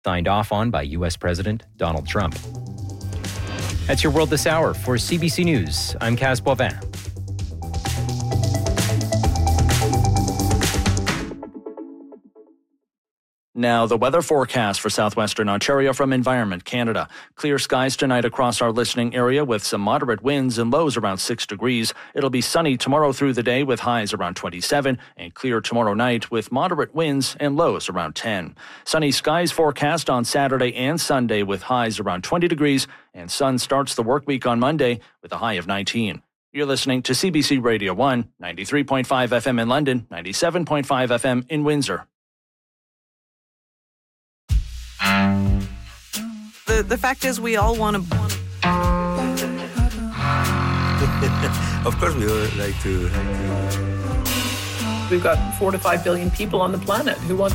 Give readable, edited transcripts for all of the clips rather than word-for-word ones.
signed off on by U.S. President Donald Trump. That's your World This Hour. For CBC News, I'm Kaz Boivin. Now, the weather forecast for southwestern Ontario from Environment Canada. Clear skies tonight across our listening area with some moderate winds and lows around 6 degrees. It'll be sunny tomorrow through the day with highs around 27 and clear tomorrow night with moderate winds and lows around 10. Sunny skies forecast on Saturday and Sunday with highs around 20 degrees, and sun starts the work week on Monday with a high of 19. You're listening to CBC Radio 1, 93.5 FM in London, 97.5 FM in Windsor. The fact is, we all want to. Of course, we would like to. We've got 4 to 5 billion people on the planet who want.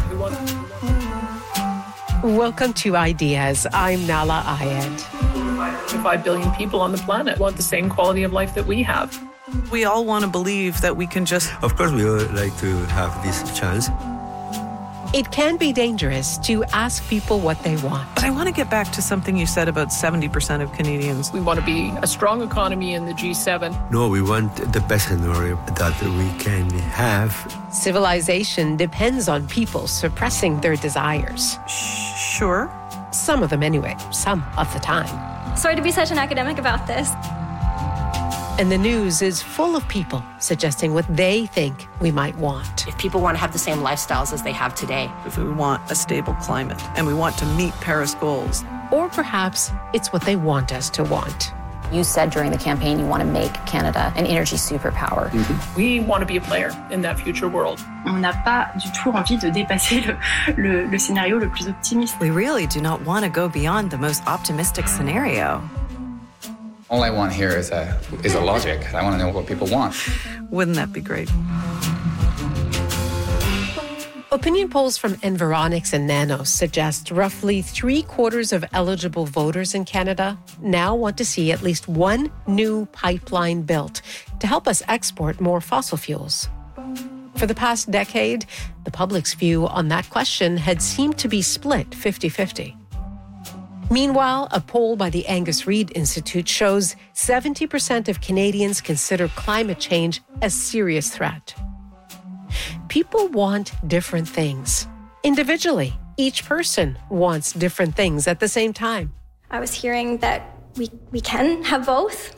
Welcome to Ideas. I'm Nala Ayed. 5 billion people on the planet want the same quality of life that we have. We all want to believe that we can just. Of course, we would like to have this chance. It can be dangerous to ask people what they want. But I want to get back to something you said about 70% of Canadians. We want to be a strong economy in the G7. No, we want the best scenario that we can have. Civilization depends on people suppressing their desires. Sure. Some of them anyway, some of the time. Sorry to be such an academic about this. And the news is full of people suggesting what they think we might want. If people want to have the same lifestyles as they have today. If we want a stable climate and we want to meet Paris goals. Or perhaps it's what they want us to want. You said during the campaign you want to make Canada an energy superpower. Mm-hmm. We want to be a player in that future world. On n'a pas du tout envie de dépasser le scénario le plus optimiste. We really do not want to go beyond the most optimistic scenario. All I want here is a logic. I want to know what people want. Wouldn't that be great? Opinion polls from Environics and Nanos suggest roughly 3/4 of eligible voters in Canada now want to see at least one new pipeline built to help us export more fossil fuels. For the past decade, the public's view on that question had seemed to be split 50-50. Meanwhile, a poll by the Angus Reid Institute shows 70% of Canadians consider climate change a serious threat. People want different things. Individually, each person wants different things at the same time. I was hearing that we can have both.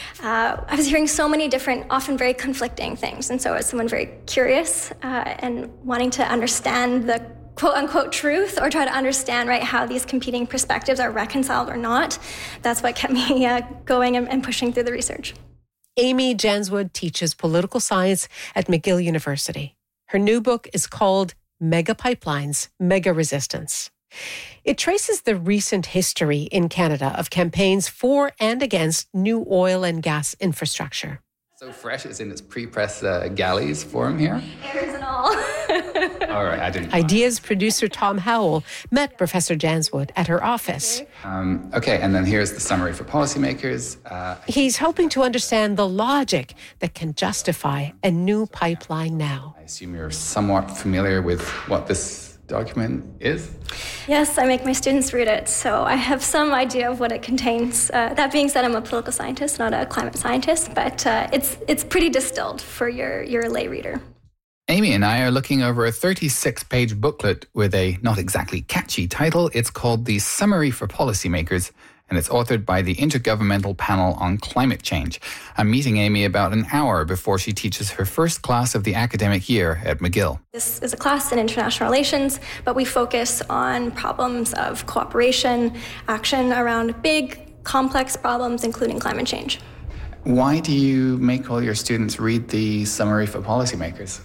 I was hearing so many different, often very conflicting things. And so as someone very curious and wanting to understand the quote-unquote truth, or try to understand, right, how these competing perspectives are reconciled or not. That's what kept me going and pushing through the research. Amy Janswood teaches political science at McGill University. Her new book is called Mega Pipelines, Mega Resistance. It traces the recent history in Canada of campaigns for and against new oil and gas infrastructure. So fresh, it's in its pre-press galleys form here. Errors and all. All right, I didn't. Ideas producer Tom Howell met Professor Janswood at her office. Okay, and then here's the summary for policymakers. He's hoping to understand the logic that can justify a new pipeline now. I assume you're somewhat familiar with what this document is? Yes, I make my students read it, so I have some idea of what it contains. That being said, I'm a political scientist, not a climate scientist, but it's pretty distilled for your lay reader. Amy and I are looking over a 36-page booklet with a not exactly catchy title. It's called The Summary for Policymakers, and it's authored by the Intergovernmental Panel on Climate Change. I'm meeting Amy about an hour before she teaches her first class of the academic year at McGill. This is a class in international relations, but we focus on problems of cooperation, action around big, complex problems, including climate change. Why do you make all your students read the Summary for Policymakers?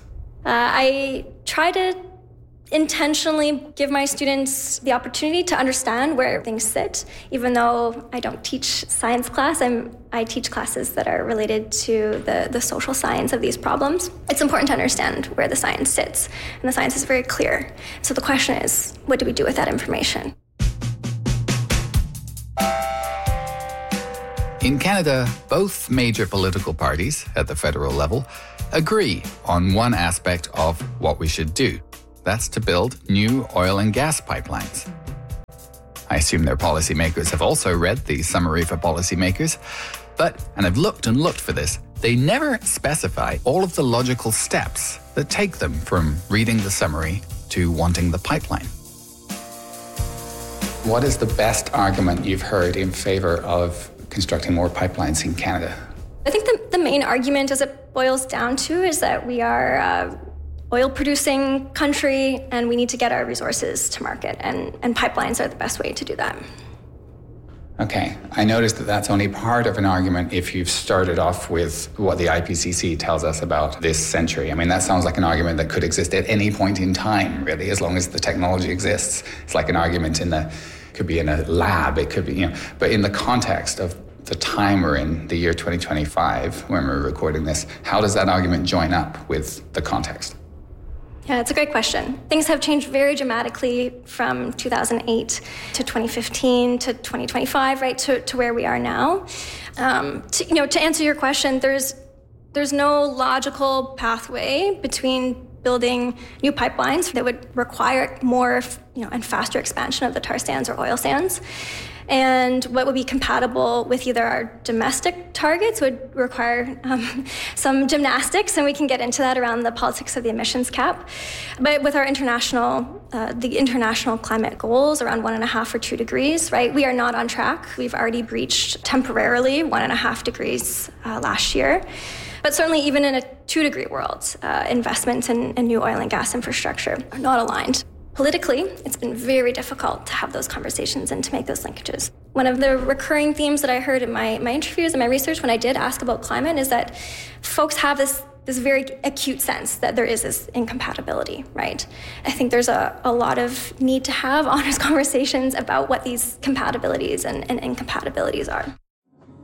I try to intentionally give my students the opportunity to understand where things sit. Even though I don't teach science class, I teach classes that are related to the social science of these problems. It's important to understand where the science sits, and the science is very clear. So the question is, what do we do with that information? In Canada, both major political parties at the federal level agree on one aspect of what we should do. That's to build new oil and gas pipelines. I assume their policymakers have also read the Summary for Policymakers. But, and I've looked and looked for this, they never specify all of the logical steps that take them from reading the summary to wanting the pipeline. What is the best argument you've heard in favour of constructing more pipelines in Canada? I think the main argument, as it boils down to, is that we are an oil-producing country and we need to get our resources to market, and pipelines are the best way to do that. Okay, I noticed that that's only part of an argument if you've started off with what the IPCC tells us about this century. I mean, that sounds like an argument that could exist at any point in time, really, as long as the technology exists. It's like an argument could be in a lab, it could be, but in the context of the time we're in, the year 2025, when we're recording this, how does that argument join up with the context? Yeah, it's a great question. Things have changed very dramatically from 2008 to 2015 to 2025, right, to where we are now. To answer your question, there's no logical pathway between building new pipelines that would require more, and faster expansion of the tar sands or oil sands. And what would be compatible with either our domestic targets would require some gymnastics, and we can get into that around the politics of the emissions cap. But with our international climate goals around 1.5 or 2 degrees, right, we are not on track. We've already breached temporarily 1.5 degrees last year. But certainly even in a 2-degree world, investments in new oil and gas infrastructure are not aligned. Politically, it's been very difficult to have those conversations and to make those linkages. One of the recurring themes that I heard in my interviews and my research when I did ask about climate is that folks have this very acute sense that there is this incompatibility, right? I think there's a lot of need to have honest conversations about what these compatibilities and incompatibilities are.